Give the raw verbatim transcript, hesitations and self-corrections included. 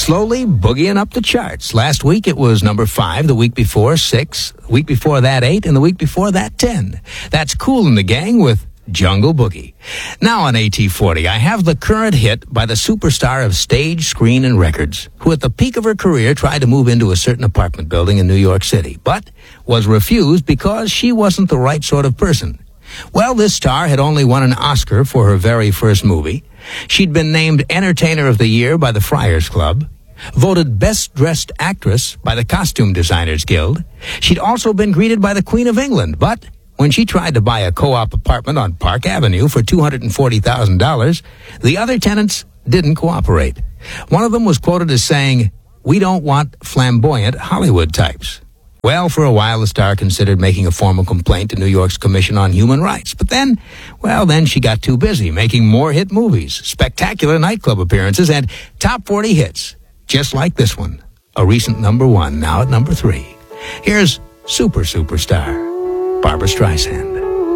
slowly boogieing up the charts. Last week it was number five, the week before six, the week before that eight, and the week before that ten. That's Kool and the Gang with Jungle Boogie. Now on A T forty, I have the current hit by the superstar of stage, screen, and records, who at the peak of her career tried to move into a certain apartment building in New York City, but was refused because she wasn't the right sort of person. Well, this star had only won an Oscar for her very first movie. She'd been named Entertainer of the Year by the Friars Club, voted Best Dressed Actress by the Costume Designers Guild. She'd also been greeted by the Queen of England, but when she tried to buy a co-op apartment on Park Avenue for two hundred forty thousand dollars, the other tenants didn't cooperate. One of them was quoted as saying, "We don't want flamboyant Hollywood types." Well, for a while, the star considered making a formal complaint to New York's Commission on Human Rights. But then, well, then she got too busy making more hit movies, spectacular nightclub appearances, and top forty hits, just like this one, a recent number one, now at number three. Here's Super Superstar, Barbra Streisand.